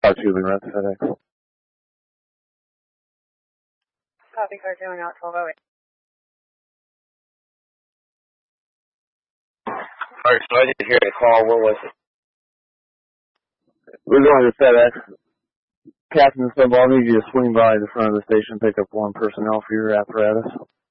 Tubing Rest FedEx. Copy, car 2 out 1208. Alright, so I didn't hear the call. What was it? We're going to FedEx. Captain Snowball, I need you to swing by the front of the station, pick up one personnel for your apparatus.